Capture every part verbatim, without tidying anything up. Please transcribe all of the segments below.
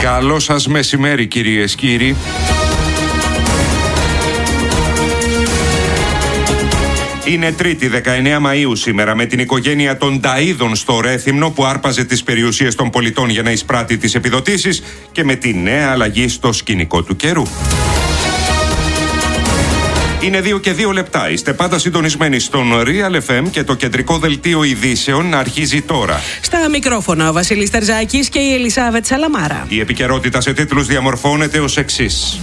Καλό σας μεσημέρι, κυρίες και κύριοι. Είναι Τρίτη, δεκαεννέα Μαΐου σήμερα, με την οικογένεια των Ταΐδων στο Ρέθυμνο που άρπαζε τις περιουσίες των πολιτών για να εισπράττει τις επιδοτήσεις και με τη νέα αλλαγή στο σκηνικό του καιρού. Είναι δύο και δύο λεπτά. Είστε πάντα συντονισμένοι στον Real εφ εμ και το κεντρικό δελτίο ειδήσεων αρχίζει τώρα. Στα μικρόφωνα ο Βασίλης Τερζάκης και η Ελισάβετ Σαλαμάρα. Η επικαιρότητα σε τίτλους διαμορφώνεται ως εξής.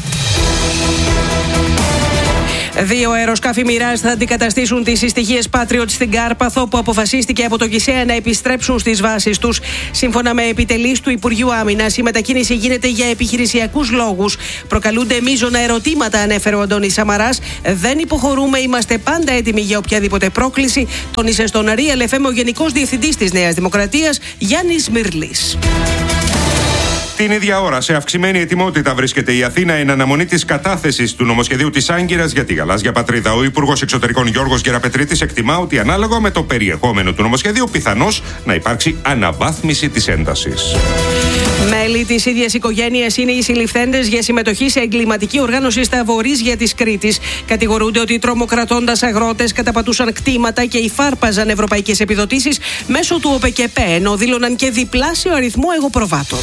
Δύο αεροσκάφη Μιράζ θα αντικαταστήσουν τις συστοιχίες Patriot στην Κάρπαθο, που αποφασίστηκε από το ΚΙΣΕΑ να επιστρέψουν στις βάσεις τους. Σύμφωνα με επιτελείς του Υπουργείου Άμυνας, η μετακίνηση γίνεται για επιχειρησιακούς λόγους. Προκαλούνται μείζωνα ερωτήματα, ανέφερε ο Αντώνης Σαμαράς. Δεν υποχωρούμε, είμαστε πάντα έτοιμοι για οποιαδήποτε πρόκληση, τόνισε στον Real εφ εμ ο Γενικός Διευθυντής της Νέας Δημοκρατίας, Γιάννης Μυρλής. Την ίδια ώρα, σε αυξημένη ετοιμότητα βρίσκεται η Αθήνα εν αναμονή της κατάθεσης του νομοσχεδίου της Άγκυρας για τη γαλάζια πατρίδα. Ο Υπουργός Εξωτερικών Γιώργος Γεραπετρίτης εκτιμά ότι ανάλογα με το περιεχόμενο του νομοσχεδίου πιθανώς να υπάρξει αναβάθμιση της έντασης. Μέλη της ίδιας οικογένειας είναι οι συλληφθέντες για συμμετοχή σε εγκληματική οργάνωση στα βορίζια της Κρήτης. Κατηγορούνται ότι τρομοκρατώντας αγρότες καταπατούσαν κτήματα και υφάρπαζαν ευρωπαϊκές επιδοτήσεις μέσω του ΟΠΕΚΕΠΕ, ενώ δήλωναν και διπλάσιο αριθμό εγωπροβάτων.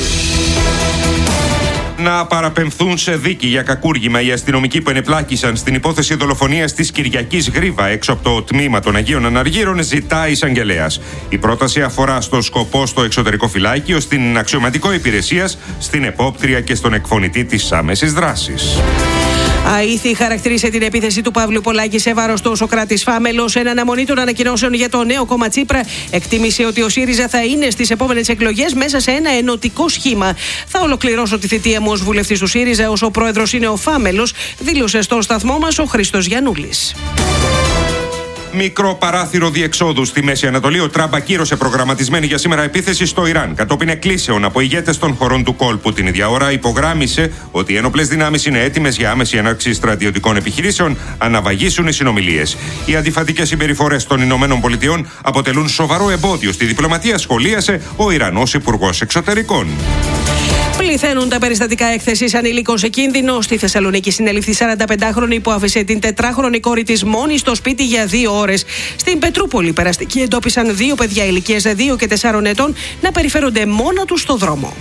Να παραπεμφθούν σε δίκη για κακούργημα οι αστυνομικοί που ενεπλάκησαν στην υπόθεση δολοφονίας της Κυριακής Γρίβα έξω από το τμήμα των Αγίων Αναργύρων, ζητά η εισαγγελέας. Η πρόταση αφορά στο σκοπό στο εξωτερικό φυλάκιο, στην αξιωματικό υπηρεσίας, στην επόπτρια και στον εκφωνητή της άμεσης δράσης. Αήθη χαρακτήρισε την επίθεση του Παύλου Πολάκη σε βάρος του Σωκράτης Φάμελος εν αναμονή των ανακοινώσεων για το νέο κόμμα Τσίπρα. Εκτίμησε ότι ο ΣΥΡΙΖΑ θα είναι στις επόμενες εκλογές μέσα σε ένα ενωτικό σχήμα. Θα ολοκληρώσω τη θητεία μου ως βουλευτής του ΣΥΡΙΖΑ, όσο ο πρόεδρος είναι ο Φάμελος, δήλωσε στον σταθμό μας ο Χρήστος Γιαννούλης. Μικρό παράθυρο διεξόδου στη Μέση Ανατολή. Ο Τραμπ ακύρωσε προγραμματισμένη για σήμερα επίθεση στο Ιράν, κατόπιν εκκλήσεων από ηγέτες των χωρών του κόλπου. Την ίδια ώρα υπογράμμισε ότι οι ένοπλες δυνάμεις είναι έτοιμες για άμεση έναρξη στρατιωτικών επιχειρήσεων, αναβαγίσουν οι συνομιλίες. Οι αντιφατικές συμπεριφορές των Ηνωμένων Πολιτειών αποτελούν σοβαρό εμπόδιο στη διπλωματία, σχολίασε ο Ιρανός Υπουργός Εξωτερικών. Πληθαίνουν τα περιστατικά έκθεσης ανηλίκων σε κίνδυνο. Στη Θεσσαλονίκη συνελήφθη σαρανταπεντάχρονη που άφησε την τετράχρονη κόρη της μόνη στο σπίτι για δύο ώρες. Στην Πετρούπολη, περαστικοί εντόπισαν δύο παιδιά ηλικίας δύο και τεσσάρων ετών να περιφέρονται μόνα τους στο δρόμο.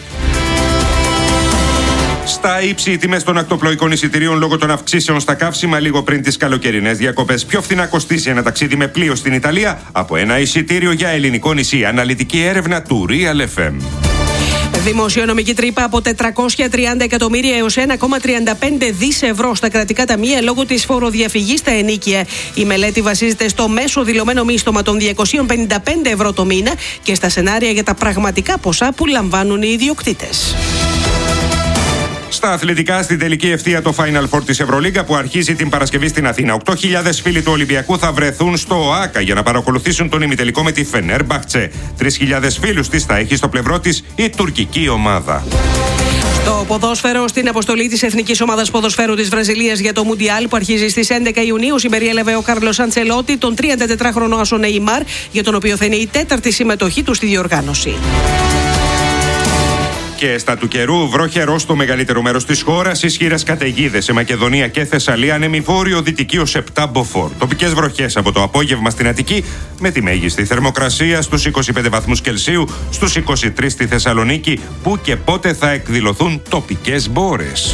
Στα ύψη οι τιμές των ακτοπλοϊκών εισιτηρίων λόγω των αυξήσεων στα καύσιμα λίγο πριν τις καλοκαιρινές διακοπές. Πιο φθηνά κοστίζει ένα ταξίδι με πλοίο στην Ιταλία από ένα εισιτήριο για ελληνικό νησί. Αναλυτική έρευνα του Real εφ εμ. Δημοσιονομική τρύπα από τετρακόσια τριάντα εκατομμύρια έως ένα κόμμα τριάντα πέντε δις ευρώ στα κρατικά ταμεία λόγω της φοροδιαφυγής στα ενοίκια. Η μελέτη βασίζεται στο μέσο δηλωμένο μίστομα των διακόσια πενήντα πέντε ευρώ το μήνα και στα σενάρια για τα πραγματικά ποσά που λαμβάνουν οι ιδιοκτήτες. Στα αθλητικά, στην τελική ευθεία το Final Four της Ευρωλίγκα που αρχίζει την Παρασκευή στην Αθήνα. οκτώ χιλιάδες φίλοι του Ολυμπιακού θα βρεθούν στο ΟΑΚΑ για να παρακολουθήσουν τον ημιτελικό με τη Φενέρμπαχτσε. τρεις χιλιάδες φίλους της θα έχει στο πλευρό της η τουρκική ομάδα. Στο ποδόσφαιρο, στην αποστολή της Εθνικής Ομάδας Ποδοσφαίρου της Βραζιλίας για το Μουντιάλ που αρχίζει στις έντεκα Ιουνίου, συμπεριέλαβε ο Κάρλος Αντσελότη, τον τριάντα τετράχρονο άσο Νεϊμάρ, για τον οποίο θα είναι η τέταρτη συμμετοχή του στη διοργάνωση. Και στα του καιρού, βροχερό στο μεγαλύτερο μέρος της χώρας, ισχυρές καταιγίδες σε Μακεδονία και Θεσσαλία, ανέμει βόρειο-δυτική ως επτά μποφόρ. Τοπικές βροχές από το απόγευμα στην Αττική, με τη μέγιστη θερμοκρασία στους είκοσι πέντε βαθμούς Κελσίου, στους είκοσι τρεις στη Θεσσαλονίκη, που και πότε θα εκδηλωθούν τοπικές μπόρες.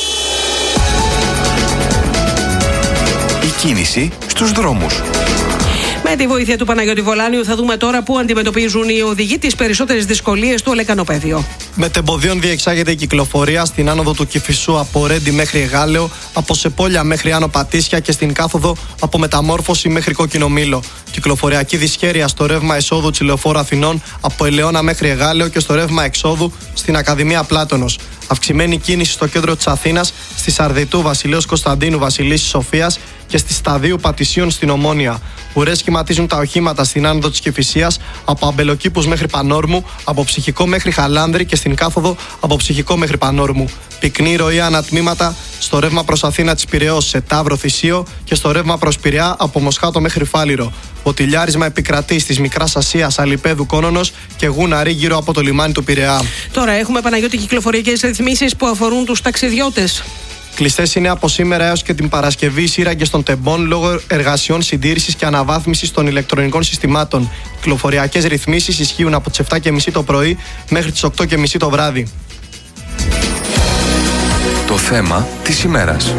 Η κίνηση στους δρόμους. Με τη βοήθεια του Παναγιώτη Βολάνιου θα δούμε τώρα πού αντιμετωπίζουν οι οδηγοί τις περισσότερες δυσκολίες στο Λεκανοπέδιο. Μετεμποδίων διεξάγεται η κυκλοφορία στην άνοδο του Κηφισού από Ρέντι μέχρι Εγάλεο, από Σεπόλια μέχρι Άνω Πατήσια και στην κάθοδο από Μεταμόρφωση μέχρι Κοκκινομήλο. Κυκλοφοριακή δυσχέρεια στο ρεύμα εσόδου της Λεωφόρου Αθηνών από Ελαιώνα μέχρι Εγάλεο και στο ρεύμα εξόδου στην Ακαδημία Πλάτωνος. Αυξημένη κίνηση στο κέντρο της Αθήνας, στη Σαρδιτού Βασιλέως Κωνσταντίνου Βασιλίσσης Σοφίας και στη Σταδίου Πατησίων στην Ομόνια. Ουρές σχηματίζουν τα οχήματα στην άνοδο της Κηφισίας από Αμπελοκήπους μέχρι Πανόρμου, από Ψυχικό μέχρι Χαλάνδρη και στην κάθοδο από Ψυχικό μέχρι Πανόρμου. Πυκνή ροή ανατμήματα στο ρεύμα προς Αθήνα της Πειραιώς σε Ταύρο Θησίο και στο ρεύμα προς Πειραιά από Μοσχάτο μέχρι Φάληρο. Ποτηλιάρισμα επικρατεί στις Μικράς Ασίας, Αλιπέδου, Κόνονος και Γούναρη γύρω από το λιμάνι του Πειραιά. Τώρα έχουμε, Παναγιώτη, κυκλοφοριακές ρυθμίσεις που αφορούν τους ταξιδιώτες. Κλειστές είναι από σήμερα έως και την Παρασκευή οι σύραγγες των τεμπών λόγω εργασιών συντήρησης και αναβάθμισης των ηλεκτρονικών συστημάτων. Κυκλοφοριακές ρυθμίσεις ισχύουν από τις επτά και μισή το πρωί μέχρι τις οκτώ και μισή το βράδυ. Το θέμα της ημέρας.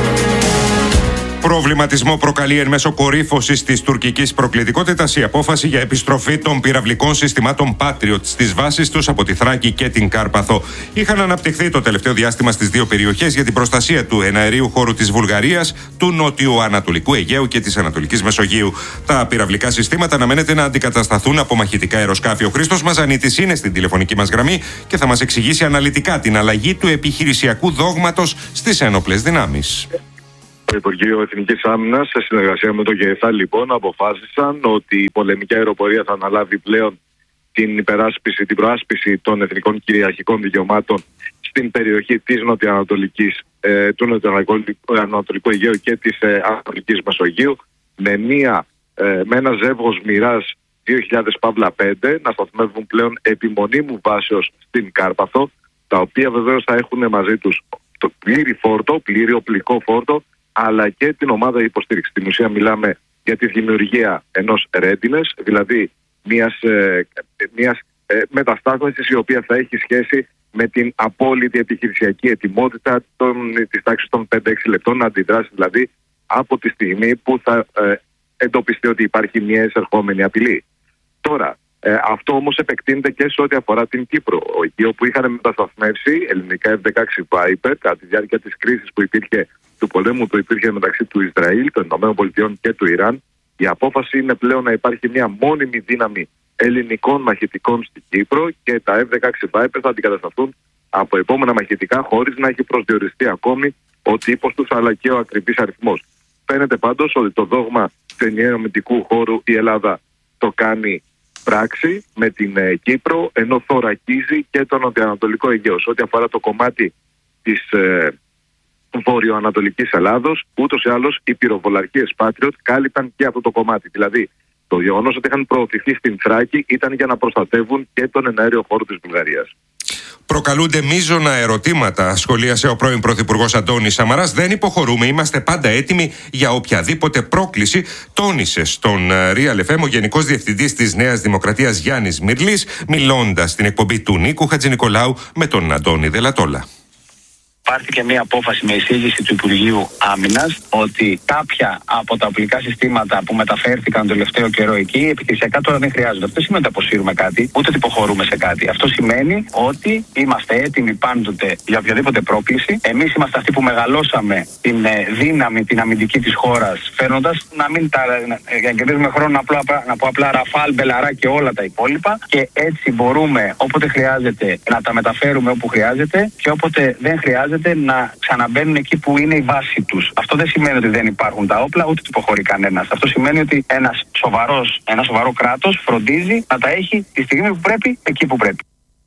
Προβληματισμό προκαλεί εν μέσω κορύφωσης της τουρκικής προκλητικότητας η απόφαση για επιστροφή των πυραυλικών συστημάτων Patriot στις βάσεις τους από τη Θράκη και την Κάρπαθο. Είχαν αναπτυχθεί το τελευταίο διάστημα στις δύο περιοχές για την προστασία του εναερίου χώρου της Βουλγαρίας, του νότιου-ανατολικού Αιγαίου και της Ανατολικής Μεσογείου. Τα πυραυλικά συστήματα αναμένεται να αντικατασταθούν από μαχητικά αεροσκάφη. Ο Χρήστος Μαζανίτης είναι στην τηλεφωνική μας γραμμή και θα μας εξηγήσει αναλυτικά την αλλαγή του επιχειρησιακού δόγματος στις ένοπλες δυνάμεις. Το Υπουργείο Εθνικής Άμυνας, σε συνεργασία με το ΓΕΘΑ, λοιπόν, αποφάσισαν ότι η πολεμική αεροπορία θα αναλάβει πλέον την υπεράσπιση, την προάσπιση των εθνικών κυριαρχικών δικαιωμάτων στην περιοχή της νοτιοανατολικής, ε, του νοτιοανατολικού Αιγαίου και της ε, Ανατολικής Μεσογείου, με, μια, ε, με ένα ζεύγος Μοιράζ δύο χιλιάδες πέντε να σταθμεύουν πλέον επιμονήμου βάσεως στην Κάρπαθο, τα οποία βεβαίως θα έχουν μαζί τους το πλήρη φόρτο, πλήρη οπλικό φόρτο, αλλά και την ομάδα υποστήριξη. Στην ουσία μιλάμε για τη δημιουργία ενός readiness, δηλαδή μιας, ε, μιας ε, μεταστάθμισης η οποία θα έχει σχέση με την απόλυτη επιχειρησιακή ετοιμότητα των, της τάξης των πέντε έξι λεπτών να αντιδράσει, δηλαδή από τη στιγμή που θα ε, εντοπιστεί ότι υπάρχει μια εισερχόμενη απειλή. Τώρα, ε, αυτό όμως επεκτείνεται και σε ό,τι αφορά την Κύπρο, εκεί όπου είχαν μετασταθμεύσει ελληνικά εφ δεκαέξι Viper κατά τη διάρκεια της κρίσης που υπήρχε, του πολέμου που υπήρχε μεταξύ του Ισραήλ, των ΗΠΑ και του Ιράν. Η απόφαση είναι πλέον να υπάρχει μια μόνιμη δύναμη ελληνικών μαχητικών στην Κύπρο και τα εφ δεκαέξι Viper θα αντικατασταθούν από επόμενα μαχητικά, χωρίς να έχει προσδιοριστεί ακόμη ο τύπος τους αλλά και ο ακριβής αριθμός. Φαίνεται πάντως ότι το δόγμα του ενιαίου αμυντικού χώρου η Ελλάδα το κάνει πράξη με την ε, Κύπρο, ενώ θωρακίζει και το νοτιοανατολικό Αιγαίο. Ό,τι αφορά το κομμάτι της ε, βορειοανατολικής Ελλάδος, ούτως ή άλλως οι πυροβολαρχίες Patriot κάλυπταν και αυτό το κομμάτι. Δηλαδή, το γεγονός ότι είχαν προωθηθεί στην Θράκη ήταν για να προστατεύουν και τον εναέριο χώρο της Βουλγαρίας. Προκαλούνται μείζωνα ερωτήματα, σχολίασε ο πρώην Πρωθυπουργός Αντώνης Σαμαράς. Δεν υποχωρούμε, είμαστε πάντα έτοιμοι για οποιαδήποτε πρόκληση, τόνισε στον Real εφ εμ ο Γενικός Διευθυντής της Νέας Δημοκρατίας Γιάννης Μυρλής, μιλώντας στην εκπομπή του Νίκου Χατζηνικολάου με τον Αντώνη Δελατόλα. Πάρθηκε μια απόφαση με εισήγηση του Υπουργείου Άμυνας ότι κάποια από τα οπλικά συστήματα που μεταφέρθηκαν τον τελευταίο καιρό εκεί επιχειρησιακά τώρα δεν χρειάζονται. Αυτό σημαίνει ότι αποσύρουμε κάτι, ούτε ότι υποχωρούμε σε κάτι. Αυτό σημαίνει ότι είμαστε έτοιμοι πάντοτε για οποιαδήποτε πρόκληση. Εμείς είμαστε αυτοί που μεγαλώσαμε την δύναμη, την αμυντική της χώρας, φέρνοντας να μην τα. Για να κερδίζουμε χρόνο απλά, να πω απλά Ραφάλ, Μπελαρά και όλα τα υπόλοιπα. Και έτσι μπορούμε όποτε χρειάζεται να τα μεταφέρουμε όπου χρειάζεται και όποτε δεν χρειάζεται να ξαναμπαίνουν εκεί που είναι η βάση τους. Αυτό δεν σημαίνει ότι δεν υπάρχουν τα όπλα, ούτε ότι υποχωρεί κανένας. Αυτό σημαίνει ότι ένας σοβαρός, ένα σοβαρό κράτος φροντίζει να τα έχει τη στιγμή που πρέπει, εκεί που πρέπει.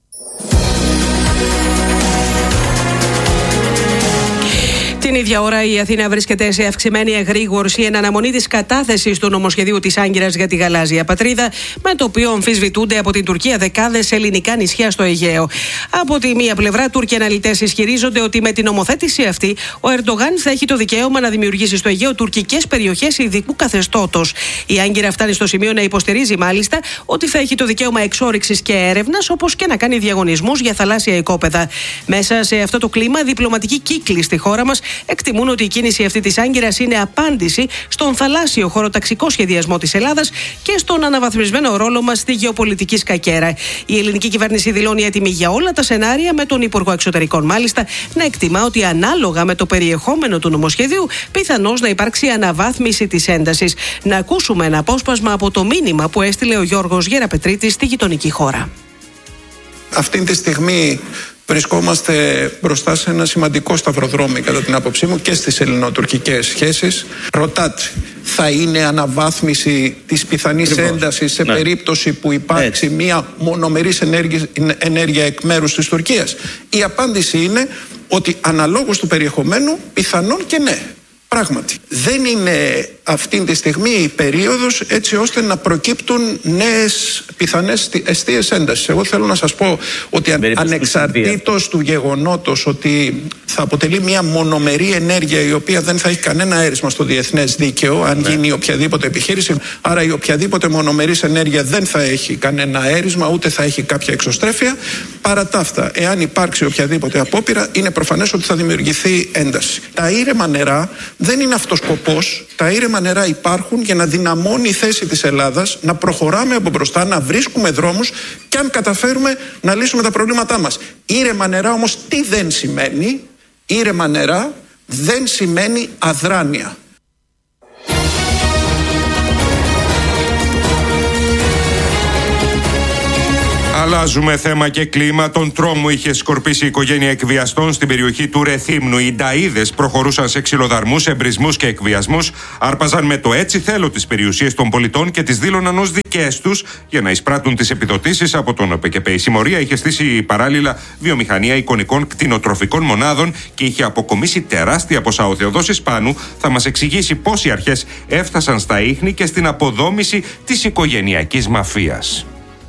Την ίδια ώρα η Αθήνα βρίσκεται σε αυξημένη εγρήγορση εν αναμονή της κατάθεσης του νομοσχεδίου της Άγκυρας για τη γαλάζια πατρίδα, με το οποίο αμφισβητούνται από την Τουρκία δεκάδες ελληνικά νησιά στο Αιγαίο. Από τη μία πλευρά, Τούρκοι αναλυτές ισχυρίζονται ότι με την νομοθέτηση αυτή ο Ερντογάν θα έχει το δικαίωμα να δημιουργήσει στο Αιγαίο τουρκικές περιοχές ειδικού καθεστώτος. Η Άγκυρα φτάνει στο σημείο να υποστηρίζει μάλιστα ότι θα έχει το δικαίωμα εξόρυξης και έρευνας, όπως και να κάνει διαγωνισμούς για θαλάσσια οικόπεδα. Μέσα σε αυτό το κλίμα, διπλωματικοί κύκλοι στη χώρα μας εκτιμούν ότι η κίνηση αυτή της Άγκυρας είναι απάντηση στον θαλάσσιο χωροταξικό σχεδιασμό της Ελλάδας και στον αναβαθμισμένο ρόλο μας στη γεωπολιτική σκακέρα. Η ελληνική κυβέρνηση δηλώνει έτοιμη για όλα τα σενάρια, με τον Υπουργό Εξωτερικών μάλιστα να εκτιμά ότι ανάλογα με το περιεχόμενο του νομοσχεδίου πιθανώς να υπάρξει αναβάθμιση της έντασης. Να ακούσουμε ένα απόσπασμα από το μήνυμα που έστειλε ο Γιώργος Γεραπετρίτης στη γειτονική χώρα. Αυτή τη στιγμή βρισκόμαστε μπροστά σε ένα σημαντικό σταυροδρόμι, κατά την άποψή μου, και στις ελληνοτουρκικές σχέσεις. Ρωτάτε, θα είναι αναβάθμιση της πιθανής έντασης σε ναι. περίπτωση που υπάρξει Έτσι. μια μονομερής ενέργεια, ενέργεια εκ μέρους της Τουρκίας. Η απάντηση είναι ότι αναλόγως του περιεχομένου πιθανόν και ναι. Πράγματι, δεν είναι αυτή τη στιγμή η περίοδος έτσι ώστε να προκύπτουν νέες πιθανές εστίες έντασης. Εγώ θέλω να σας πω ότι ανεξαρτήτως του γεγονότος ότι θα αποτελεί μια μονομερή ενέργεια η οποία δεν θα έχει κανένα αίρισμα στο διεθνές δίκαιο αν ναι. γίνει οποιαδήποτε επιχείρηση, άρα η οποιαδήποτε μονομερής ενέργεια δεν θα έχει κανένα αίρισμα ούτε θα έχει κάποια εξωστρέφεια. Παρά τα αυτά, εάν υπάρξει οποιαδήποτε απόπειρα, είναι προφανές ότι θα δημιουργηθεί ένταση. Τα ήρεμα νερά δεν είναι αυτός σκοπός. Τα ήρεμα νερά υπάρχουν για να δυναμώνει η θέση της Ελλάδας, να προχωράμε από μπροστά, να βρίσκουμε δρόμους και αν καταφέρουμε να λύσουμε τα προβλήματά μας. Ήρεμα νερά όμως τι δεν σημαίνει? Ήρεμα νερά δεν σημαίνει αδράνεια. Αλλάζουμε θέμα και κλίμα. Τον τρόμο είχε σκορπίσει η οικογένεια εκβιαστών στην περιοχή του Ρεθύμνου. Οι νταΐδες προχωρούσαν σε ξυλοδαρμούς, εμπρισμούς και εκβιασμούς. Άρπαζαν με το έτσι θέλω τις περιουσίες των πολιτών και τις δήλωναν ως δικές τους για να εισπράττουν τις επιδοτήσεις από τον ΟΠΕΚΕΠΕ. Η συμμορία είχε στήσει παράλληλα βιομηχανία εικονικών κτηνοτροφικών μονάδων και είχε αποκομίσει τεράστια ποσά. Ο Θεοδόσης Πάνου θα μας εξηγήσει πώς οι αρχές έφτασαν στα ίχνη και στην αποδόμηση της οικογενειακής μαφίας.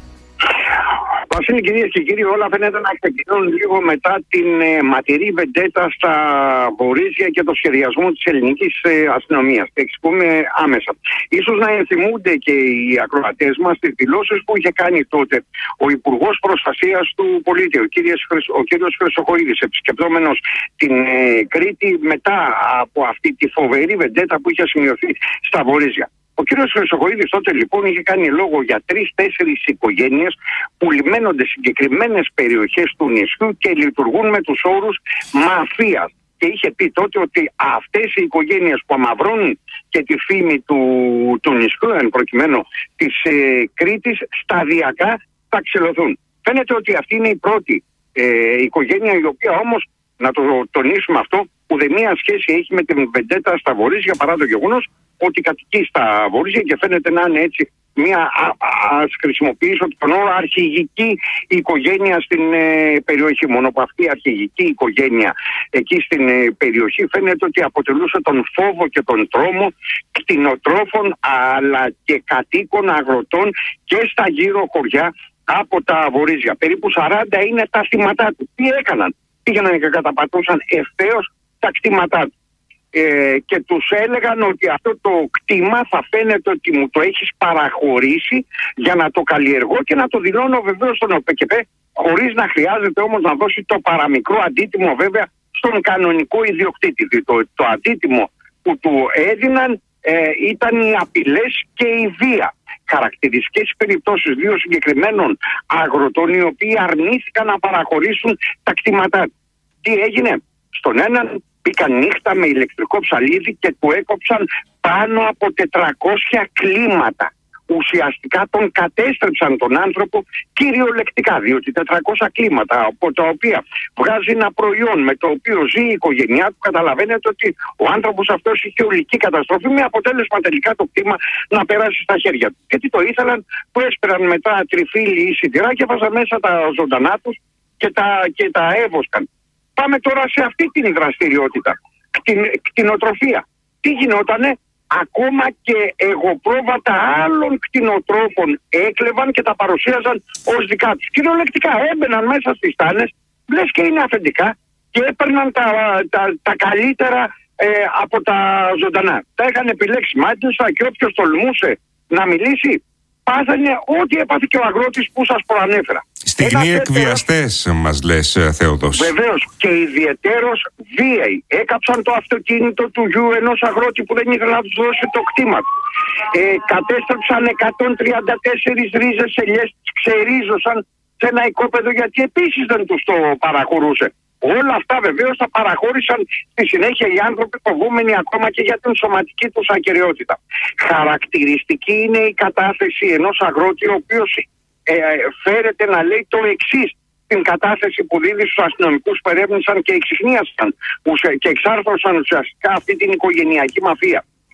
Βασίλη, κυρίες και κύριοι, όλα φαίνεται να ξεκινούν λίγο μετά την ε, ματηρή βεντέτα στα Βορίζια και το σχεδιασμό της ελληνικής ε, αστυνομίας. Και εξηγούμε άμεσα. Ίσως να ενθυμούνται και οι ακροατές μας τις δηλώσεις που είχε κάνει τότε ο Υπουργός Προστασίας του Πολίτη, ο κύριος, ο κύριος Χρυσοχοΐδης, επισκεπτόμενος την ε, Κρήτη μετά από αυτή τη φοβερή βεντέτα που είχε σημειωθεί στα Βορίζια. Ο κύριος Χρυσοχοΐδης τότε λοιπόν είχε κάνει λόγο για τρεις-τέσσερις οικογένειες που λιμένονται συγκεκριμένες περιοχές του νησιού και λειτουργούν με τους όρους μαφίας. Και είχε πει τότε ότι αυτές οι οικογένειες που αμαυρώνουν και τη φήμη του, του νησιού, εν προκειμένου της ε, Κρήτης, σταδιακά θα ξυλωθούν. Φαίνεται ότι αυτή είναι η πρώτη ε, οικογένεια, η οποία όμως, να το τονίσουμε αυτό, ουδέμια σχέση έχει με την βεντέτα στα Βορίζια, παρά το γεγονός ότι κατοικεί στα Βορίζια και φαίνεται να είναι έτσι μια, ας χρησιμοποιήσω τον όρο, αρχηγική οικογένεια στην ε, περιοχή. Μόνο που αυτή η αρχηγική οικογένεια εκεί στην ε, περιοχή φαίνεται ότι αποτελούσε τον φόβο και τον τρόμο κτηνοτρόφων αλλά και κατοίκων αγροτών και στα γύρω χωριά από τα Βορίζια. Περίπου σαράντα είναι τα κτήματά του. Τι έκαναν? Πήγαιναν και καταπατούσαν ευθέως τα κτήματά του. Ε, και τους έλεγαν ότι αυτό το κτήμα θα φαίνεται ότι μου το έχεις παραχωρήσει για να το καλλιεργώ και να το δηλώνω βεβαίως στον ΟΠΕΚΕΠΕ, χωρίς να χρειάζεται όμως να δώσει το παραμικρό αντίτιμο βέβαια στον κανονικό ιδιοκτήτη. Το, το αντίτιμο που του έδιναν ε, ήταν οι απειλές και η βία. Χαρακτηριστικές περιπτώσεις δύο συγκεκριμένων αγροτών οι οποίοι αρνήθηκαν να παραχωρήσουν τα κτήματά. Τι έγινε? Στον έναν μπήκαν νύχτα με ηλεκτρικό ψαλίδι και του έκοψαν πάνω από τετρακόσια κλίματα. Ουσιαστικά τον κατέστρεψαν τον άνθρωπο κυριολεκτικά, διότι τετρακόσια κλίματα από τα οποία βγάζει ένα προϊόν με το οποίο ζει η οικογένειά του, καταλαβαίνετε ότι ο άνθρωπος αυτός είχε ολική καταστροφή, με αποτέλεσμα τελικά το κτήμα να περάσει στα χέρια του. Και τι το ήθελαν? Που έσπεραν μετά τριφύλι ή σιτηρά και βάζαν μέσα τα ζωντανά τους και τα, και τα έβοσκαν. Πάμε τώρα σε αυτή την δραστηριότητα. Κτην, κτηνοτροφία. Τι γινότανε? Ακόμα και εγωπρόβατα άλλων κτηνοτρόφων έκλεβαν και τα παρουσίαζαν ως δικά τους. Κυριολεκτικά έμπαιναν μέσα στις στάνες, λες και είναι αφεντικά, και έπαιρναν τα, τα, τα καλύτερα ε, από τα ζωντανά. Τα είχαν επιλέξει μάλιστα και όποιος τολμούσε να μιλήσει, πάθανε ό,τι έπαθε και ο αγρότης που σας προανέφερα. Στιγνοί εκβιαστές μας λες, Θεοδόση. Βεβαίως, και ιδιαιτέρως βίαιοι. Έκαψαν το αυτοκίνητο του γιου ενός αγρότη που δεν ήθελε να τους δώσει το κτήμα του. Ε, κατέστρεψαν εκατόν τριάντα τέσσερις ρίζες ελιές, ξερίζωσαν σε ένα οικόπεδο γιατί επίσης δεν τους το παραχωρούσε. Όλα αυτά βεβαίως τα παραχώρησαν στη συνέχεια οι άνθρωποι, φοβούμενοι ακόμα και για την σωματική τους ακεραιότητα. Χαρακτηριστική είναι η κατάθεση ενός αγρότη, ο οποίος ε, φέρεται να λέει το εξής την κατάθεση που δίδει στους αστυνομικούς που ερεύνησαν και εξυχνίασαν και εξάρθρωσαν ουσιαστικά αυτή την οικογενειακή μαφία.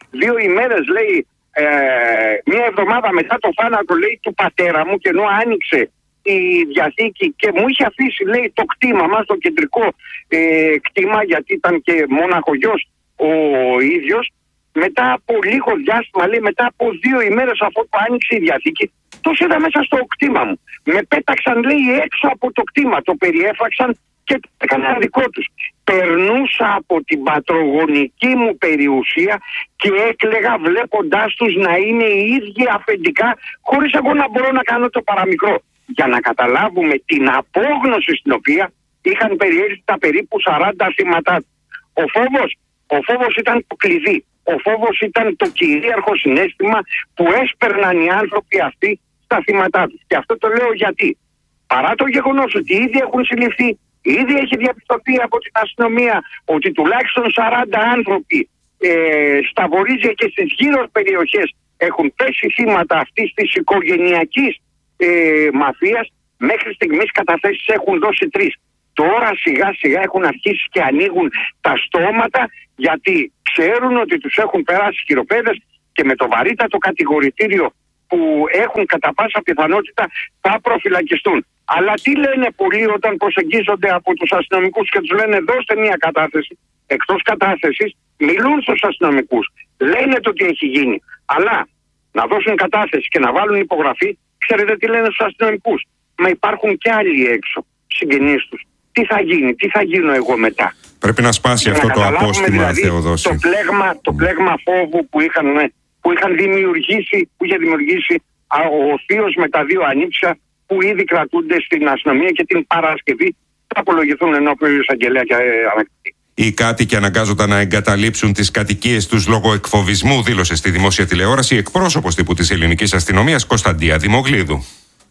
Δύο ημέρες, λέει, ε, μία εβδομάδα μετά το θάνατο, λέει, του πατέρα μου, και ενώ άνοιξε η διαθήκη και μου είχε αφήσει, λέει, το κτήμα μας, το κεντρικό ε, κτήμα, γιατί ήταν και μόναχο γιος ο ίδιος. Μετά από λίγο διάστημα, λέει, μετά από δύο ημέρες αφού το άνοιξε η διαθήκη, το είδα μέσα στο κτήμα μου. Με πέταξαν, λέει, έξω από το κτήμα, το περιέφραξαν και το έκαναν δικό τους. Περνούσα από την πατρογονική μου περιουσία και έκλαιγα βλέποντάς τους να είναι οι ίδιοι αφεντικά, χωρίς εγώ να μπορώ να κάνω το παραμικρό. Για να καταλάβουμε την απόγνωση στην οποία είχαν περιέλθει τα περίπου σαράντα θύματα. Ο φόβος, ο φόβος ήταν το κλειδί. Ο φόβος ήταν το κυρίαρχο συναίσθημα που έσπερναν οι άνθρωποι αυτοί στα θύματά τους. Και αυτό το λέω γιατί, παρά το γεγονός ότι ήδη έχουν συλληφθεί, ήδη έχει διαπιστωθεί από την αστυνομία ότι τουλάχιστον σαράντα άνθρωποι ε, στα Βορίζια και στις γύρω περιοχές έχουν πέσει θύματα αυτής της οικογενειακής ε, μαφίας, μέχρι στιγμής καταθέσεις έχουν δώσει τρεις. Τώρα σιγά σιγά έχουν αρχίσει και ανοίγουν τα στόματα, γιατί ξέρουν ότι τους έχουν περάσει χειροπέδες και με το βαρύτατο κατηγορητήριο που έχουν κατά πάσα πιθανότητα θα προφυλακιστούν. Αλλά τι λένε πολλοί όταν προσεγγίζονται από τους αστυνομικούς και τους λένε δώστε μια κατάθεση? Εκτός κατάθεσης μιλούν στους αστυνομικούς, λένε το τι έχει γίνει. Αλλά να δώσουν κατάθεση και να βάλουν υπογραφή, ξέρετε τι λένε στους αστυνομικούς? Μα υπάρχουν και άλλοι έξω, συγγενείς τους. Τι θα γίνει, τι θα γίνω εγώ μετά? Πρέπει να σπάσει αυτό το απόστημα, δηλαδή, Θεοδόση. Το πλέγμα, το πλέγμα φόβου που είχαν, που είχαν δημιουργήσει, που είχε δημιουργήσει ο θείος με τα δύο ανήψια, που ήδη κρατούνται στην αστυνομία και την Παρασκευή θα απολογηθούν ενώπιον εισαγγελέα και ανακριτή. Οι κάτοικοι αναγκάζονταν να εγκαταλείψουν τις κατοικίες τους λόγω εκφοβισμού, δήλωσε στη δημόσια τηλεόραση εκπρόσωπος τύπου της ελληνικής αστυνομίας Κωνσταντία Δημογλίδου.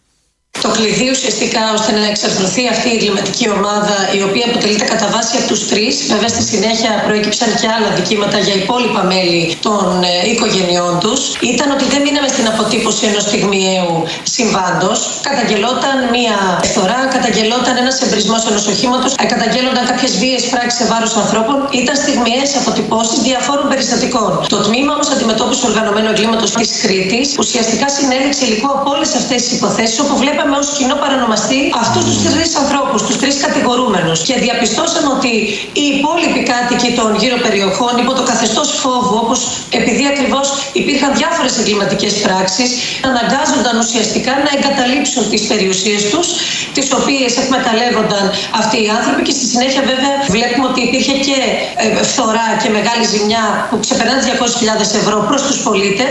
Το κλειδί ουσιαστικά ώστε να εξαρθρωθεί αυτή η εγκληματική ομάδα, η οποία αποτελείται κατά βάση από τους τρεις. Βέβαια, στη συνέχεια προέκυψαν και άλλα δικήματα για υπόλοιπα μέλη των ε, οικογενειών τους. Ήταν ότι δεν μείναμε στην αποτύπωση ενός στιγμιαίου συμβάντος. Καταγγελόταν μία φθορά, καταγγελόταν ένας εμπρισμός ενός οχήματος, καταγγέλλονταν κάποιες βίαιες πράξεις σε βάρος ανθρώπων. Ήταν στιγμιαίες αποτυπώσεις διαφόρων περιστατικών. Το τμήμα όμως αντιμετώπισης οργανωμένου εγκλήματος της Κρήτης ουσιαστικά συνέλεξε υλικό από όλες αυτές τις υποθέσεις, όπου βλέπαμε ως κοινό παρανομαστή αυτούς τους τρεις ανθρώπους, τους τρεις κατηγορούμενους, και διαπιστώσαμε ότι οι υπόλοιποι κάτοικοι των γύρω περιοχών, υπό το καθεστώς φόβου, όπως επειδή ακριβώς υπήρχαν διάφορες εγκληματικές πράξεις, αναγκάζονταν ουσιαστικά να εγκαταλείψουν τις περιουσίες τους, τις οποίες εκμεταλλεύονταν αυτοί οι άνθρωποι, και στη συνέχεια βέβαια βλέπουμε ότι υπήρχε και φθορά και μεγάλη ζημιά που ξεπερνάνε διακόσιες χιλιάδες ευρώ προς τους πολίτες.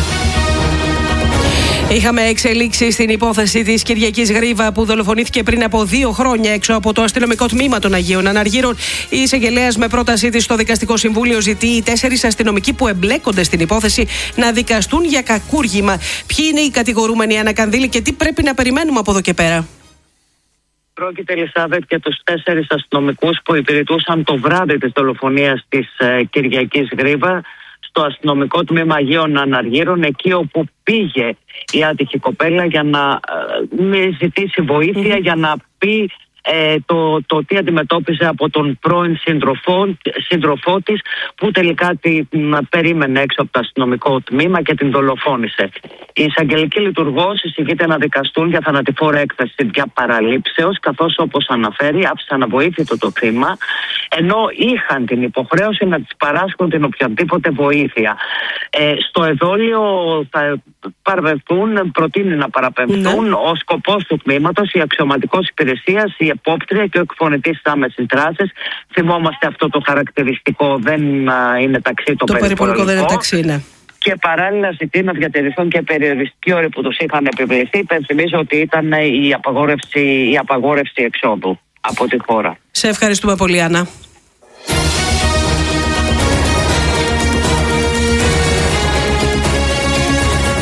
Είχαμε εξελίξει στην υπόθεση της Κυριακής Γρίβα, που δολοφονήθηκε πριν από δύο χρόνια έξω από το αστυνομικό τμήμα των Αγίων Αναργύρων. Η εισαγγελέας, με πρότασή της στο Δικαστικό Συμβούλιο, ζητεί οι τέσσερις αστυνομικοί που εμπλέκονται στην υπόθεση να δικαστούν για κακούργημα. Ποιοι είναι οι κατηγορούμενοι, Άννα Κανδύλη, και τι πρέπει να περιμένουμε από εδώ και πέρα? Πρόκειται, Ελισάβετ, και τους τέσσερις αστυνομικούς που υπηρετούσαν το βράδυ της δολοφονίας της ε, Κυριακής Γρίβα στο αστυνομικό τμήμα Αγίων Αναργύρων, εκεί όπου πήγε η άτυχη κοπέλα για να ε, ζητήσει βοήθεια, mm-hmm. για να πει ε, το, το τι αντιμετώπιζε από τον πρώην σύντροφό, σύντροφό της, που τελικά την περίμενε έξω από το αστυνομικό τμήμα και την δολοφόνησε. Η εισαγγελική λειτουργός εισηγείται να δικαστούν για θανατηφόρα έκθεση για παραλήψεως, καθώς, όπως αναφέρει, άφησαν αβοήθητο το θύμα, ενώ είχαν την υποχρέωση να της παράσχουν την οποιαδήποτε βοήθεια. Ε, στο εδόλιο θα παραπεμφθούν, προτείνει να παραπεμφθούν, mm-hmm. ο σκοπός του τμήματος, η αξιωματικός υπηρεσίας, η επόπτρια και ο εκφωνητής άμεσης δράσης. Θυμόμαστε αυτό το χαρακτηριστικό, δεν α, είναι ταξί το, το περιπολικό. δεν είναι ταξί, ναι. Και παράλληλα ζητεί να διατηρηθούν και περιοριστικοί όροι που τους είχαν επιβληθεί. Υπενθυμίζω ότι ήταν η απαγόρευση, η απαγόρευση εξόδου από τη χώρα. Σε ευχαριστούμε πολύ, Άννα.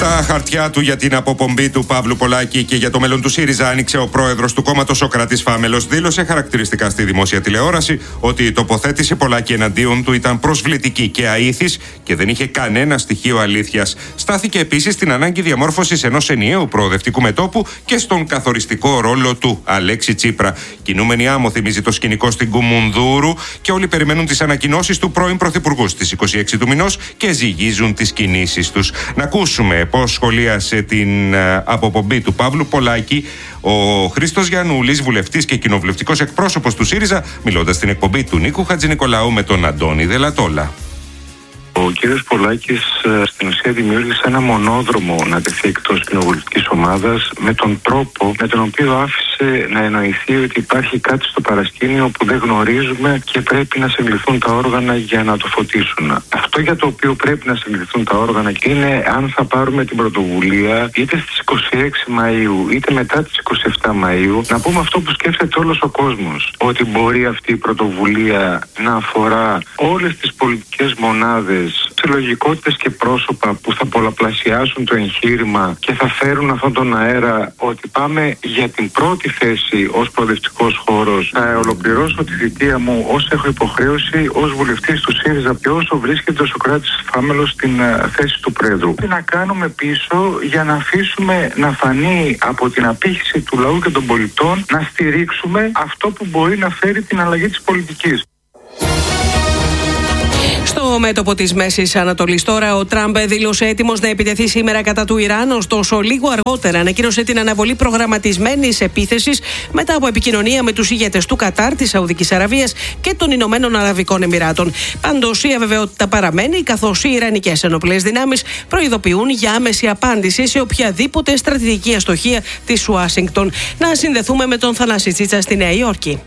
Τα χαρτιά του για την αποπομπή του Παύλου Πολάκη και για το μέλλον του ΣΥΡΙΖΑ άνοιξε ο πρόεδρος του κόμματος, ο Κρατής Φάμελος. Δήλωσε χαρακτηριστικά στη δημόσια τηλεόραση ότι η τοποθέτηση Πολάκη εναντίον του ήταν προσβλητική και αήθης και δεν είχε κανένα στοιχείο αλήθειας. Στάθηκε επίσης στην ανάγκη διαμόρφωσης ενός ενιαίου προοδευτικού μετώπου και στον καθοριστικό ρόλο του Αλέξη Τσίπρα. Κινούμενη άμμο θυμίζει το σκηνικό στην Κουμουνδούρου και όλοι περιμένουν τις ανακοινώσεις του πρώην Πρωθυπουργού στις είκοσι έξι του μηνός και ζυγίζουν τις κινήσεις τους. Να ακούσουμε πώς σχολίασε την αποπομπή του Παύλου Πολάκη ο Χρήστος Γιαννούλης, βουλευτής και κοινοβουλευτικός εκπρόσωπος του ΣΥΡΙΖΑ, μιλώντας στην εκπομπή του Νίκου Χατζηνικολαού με τον Αντώνη Δελατόλα. Ο κύριος Πολάκης στην ουσία δημιούργησε ένα μονόδρομο να τεθεί εκτός κοινοβουλευτικής ομάδας με τον τρόπο με τον οποίο άφησε να εννοηθεί ότι υπάρχει κάτι στο παρασκήνιο που δεν γνωρίζουμε και πρέπει να συγκληθούν τα όργανα για να το φωτίσουν. Αυτό για το οποίο πρέπει να συγκληθούν τα όργανα είναι αν θα πάρουμε την πρωτοβουλία είτε στις είκοσι έξι Μαΐου είτε μετά τις είκοσι επτά Μαΐου να πούμε αυτό που σκέφτεται όλος ο κόσμος, ότι μπορεί αυτή η πρωτοβουλία να αφορά όλες τις πολιτικές μονάδες, συλλογικότητες και πρόσωπα που θα πολλαπλασιάσουν το εγχείρημα και θα φέρουν αυτόν τον αέρα ότι πάμε για την πρώτη θέση ως προοδευτικός χώρος. Θα ολοκληρώσω τη θητεία μου όσο έχω υποχρέωση ως βουλευτής του ΣΥΡΙΖΑ και όσο βρίσκεται ο Σωκράτης Φάμελος στην uh, θέση του Πρόεδρου. Τι να κάνουμε πίσω για να αφήσουμε να φανεί από την απήχηση του λαού και των πολιτών να στηρίξουμε αυτό που μπορεί να φέρει την αλλαγή της πολιτικής. Στο μέτωπο της Μέσης Ανατολής τώρα, ο Τραμπ δήλωσε έτοιμος να επιτεθεί σήμερα κατά του Ιράν, ωστόσο λίγο αργότερα ανακοίνωσε την αναβολή προγραμματισμένης επίθεσης μετά από επικοινωνία με τους ηγέτες του Κατάρ, της Σαουδικής Αραβίας και των Ηνωμένων Αραβικών Εμιράτων. Πάντως η αβεβαιότητα παραμένει, καθώς οι Ιρανικές ενόπλες δυνάμεις προειδοποιούν για άμεση απάντηση σε οποιαδήποτε στρατηγική αστοχία της Ουάσιγκτον. Να συνδεθούμε με τον Θανάση Τσίτσα στη Νέα Υόρκη.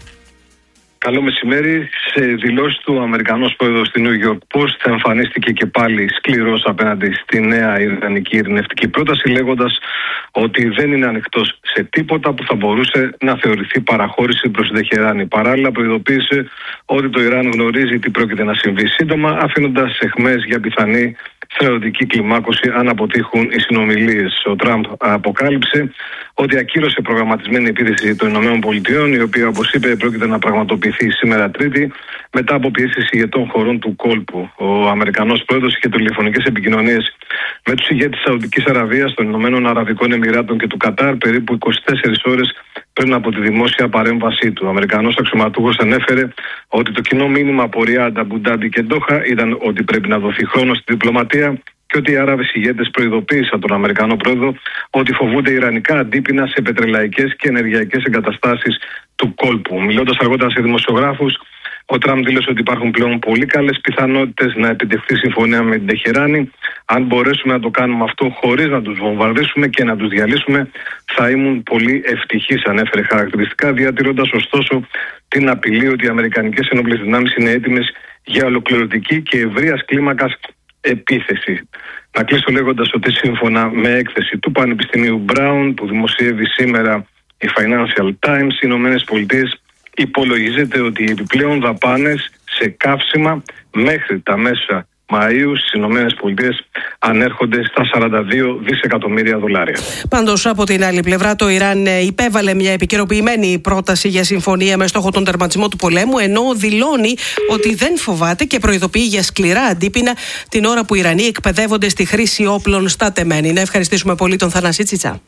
Καλό μεσημέρι. Σε δηλώσεις του Αμερικανός πρόεδρος στη New York Post θα εμφανίστηκε και πάλι σκληρός απέναντι στη νέα Ιρανική ειρηνευτική πρόταση, λέγοντας ότι δεν είναι ανοιχτός σε τίποτα που θα μπορούσε να θεωρηθεί παραχώρηση προς την Τεχεράνη. Παράλληλα, προειδοποίησε ότι το Ιράν γνωρίζει τι πρόκειται να συμβεί σύντομα, αφήνοντας αιχμές για πιθανή στρατιωτική κλιμάκωση αν αποτύχουν οι συνομιλίες. Ο Τραμπ αποκάλυψε ότι ακύρωσε προγραμματισμένη επίθεση των ΗΠΑ, η οποία, όπως είπε, πρόκειται να πραγματοποιηθεί σήμερα Τρίτη, μετά από πιέσεις ηγετών χωρών του κόλπου. Ο Αμερικανός πρόεδρος είχε τηλεφωνικές επικοινωνίες με τους ηγέτες της Σαουδικής Αραβίας, των Ηνωμένων Αραβικών Εμιράτων και του Κατάρ περίπου είκοσι τέσσερις ώρες πριν από τη δημόσια παρέμβασή του. Ο Αμερικανός αξιωματούχος ανέφερε ότι το κοινό μήνυμα από Ριάντα, Αμπουντάμπι και Ντόχα ήταν ότι πρέπει να δοθεί χρόνο στη διπλωματία και ότι οι Άραβες ηγέτες προειδοποίησαν τον Αμερικανό πρόεδρο ότι φοβούνται ιρανικά αντίπεινα σε πετρελαϊκές και ενεργειακές εγκαταστάσεις του κόλπου. Μιλώντας αργότερα σε δημοσιογράφους, ο Τραμπ δήλωσε ότι υπάρχουν πλέον πολύ καλές πιθανότητες να επιτευχθεί συμφωνία με την Τεχεράνη. Αν μπορέσουμε να το κάνουμε αυτό χωρίς να τους βομβαρδίσουμε και να τους διαλύσουμε, θα ήμουν πολύ ευτυχής, ανέφερε χαρακτηριστικά, διατηρώντας ωστόσο την απειλή ότι οι αμερικανικές ενόπλες δυνάμεις είναι έτοιμες για ολοκληρωτική και ευρείας κλίμακας επίθεση. Να κλείσω λέγοντας ότι σύμφωνα με έκθεση του Πανεπιστημίου Brown που δημοσιεύει σήμερα η Financial Times, οι Ηνωμένες Πολιτείες υπολογίζεται ότι οι επιπλέον δαπάνες σε καύσιμα μέχρι τα μέσα Μαΐου στις Ηνωμένες Πολιτείες ανέρχονται στα σαράντα δύο δισεκατομμύρια δολάρια. Πάντως, από την άλλη πλευρά, το Ιράν υπέβαλε μια επικαιροποιημένη πρόταση για συμφωνία με στόχο τον τερματισμό του πολέμου, ενώ δηλώνει ότι δεν φοβάται και προειδοποιεί για σκληρά αντίπεινα την ώρα που οι Ιρανοί εκπαιδεύονται στη χρήση όπλων στα τεμένη. Να ευχαριστήσουμε πολύ τον Θανάση Τσίτσα.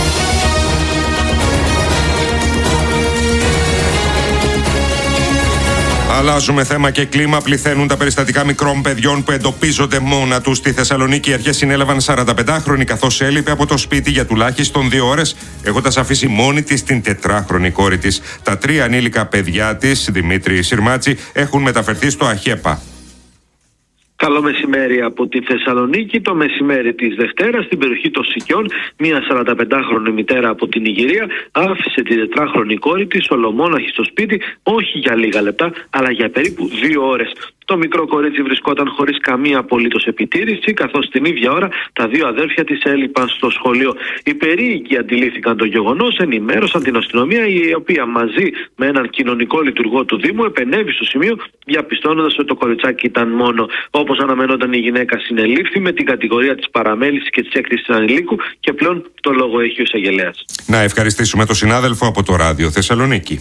Αλλάζουμε θέμα και κλίμα. Πληθαίνουν τα περιστατικά μικρών παιδιών που εντοπίζονται μόνα τους. Στη Θεσσαλονίκη οι αρχές συνέλαβαν σαρανταπεντάχρονη καθώς έλειπε από το σπίτι για τουλάχιστον δύο ώρες, έχοντας αφήσει μόνη της την τετράχρονη κόρη της. Τα τρία ανήλικα παιδιά της, Δημήτρη Συρμάτση, έχουν μεταφερθεί στο ΑΧΕΠΑ. Καλό μεσημέρι από τη Θεσσαλονίκη. Το μεσημέρι της Δευτέρας, στην περιοχή των Σικιών, μια σαρανταπεντάχρονη μητέρα από την Ιγυρία άφησε την τετράχρονη κόρη της ολομόναχη στο σπίτι, όχι για λίγα λεπτά, αλλά για περίπου δύο ώρες. Το μικρό κορίτσι βρισκόταν χωρίς καμία απολύτως επιτήρηση, καθώς την ίδια ώρα τα δύο αδέρφια της έλειπαν στο σχολείο. Οι περίοικοι αντιλήφθηκαν το γεγονός, ενημέρωσαν την αστυνομία, η οποία μαζί με έναν κοινωνικό λειτουργό του Δήμου επενέβη στο σημείο, διαπιστώνοντας ότι το κοριτσάκι ήταν μόνο. Ο Όπως αναμενόταν, η γυναίκα συνελήφθη με την κατηγορία της παραμέλησης και της έκθεσης ανηλίκου και πλέον το λόγο έχει ο εισαγγελέας. Να ευχαριστήσουμε τον συνάδελφο από το Ράδιο Θεσσαλονίκη.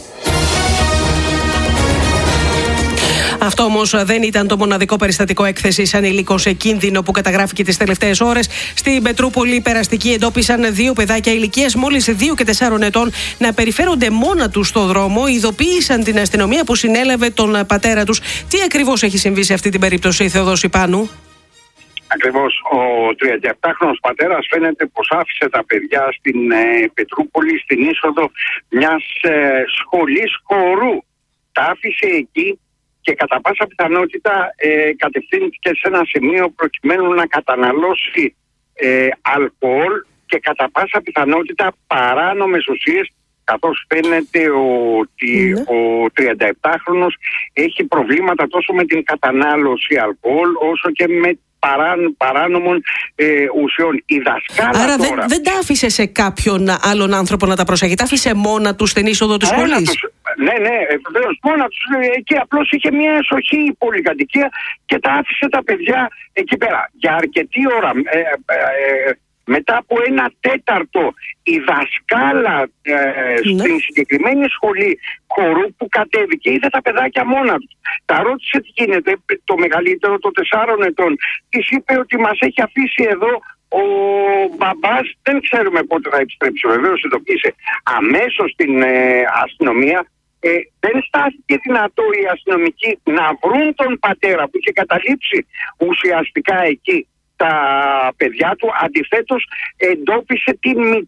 Αυτό όμως δεν ήταν το μοναδικό περιστατικό έκθεσης ανηλίκων σε κίνδυνο που καταγράφηκε τις τελευταίες ώρες. Στην Πετρούπολη, οι περαστικοί εντόπισαν δύο παιδάκια ηλικίας μόλις δύο και τεσσάρων ετών να περιφέρονται μόνα τους στο δρόμο. Ειδοποίησαν την αστυνομία που συνέλαβε τον πατέρα τους. Τι ακριβώς έχει συμβεί σε αυτή την περίπτωση, Θεοδόση Πάνου? Ακριβώς, ο τριανταεπτάχρονος πατέρας φαίνεται πως άφησε τα παιδιά στην ε, Πετρούπολη, στην είσοδο μιας ε, σχολής χορού. Τα άφησε εκεί και κατά πάσα πιθανότητα ε, κατευθύνθηκε σε ένα σημείο προκειμένου να καταναλώσει ε, αλκοόλ και κατά πάσα πιθανότητα παράνομες ουσίες, καθώς φαίνεται ότι mm. ο τριανταεπτάχρονος έχει προβλήματα τόσο με την κατανάλωση αλκοόλ όσο και με παράν, παράνομων ε, ουσιών. Η δασκάλα Άρα τώρα... δεν, δεν τα άφησε σε κάποιον άλλον άνθρωπο να τα προσέχει, τα άφησε μόνα του στην είσοδο της σχολής. Τους, ναι, ναι, βεβαίως μόνα τους. Εκεί απλώς είχε μια εσοχή πολυκατοικία και τα άφησε τα παιδιά εκεί πέρα. Για αρκετή ώρα, ε, ε, ε, μετά από ένα τέταρτο, η δασκάλα ε, ναι. στην συγκεκριμένη σχολή χορού που κατέβηκε, είδε τα παιδάκια μόνα τους. Τα ρώτησε τι γίνεται, το μεγαλύτερο των τεσσάρων ετών. Της είπε ότι μας έχει αφήσει εδώ ο μπαμπάς, δεν ξέρουμε πότε θα επιστρέψει. Βεβαίως ειδοποίησε αμέσως την ε, αστυνομία. Ε, δεν στάθηκε δυνατό οι αστυνομικοί να βρουν τον πατέρα που είχε καταλήψει ουσιαστικά εκεί τα παιδιά του. Αντιθέτως εντόπισε τη μητέρα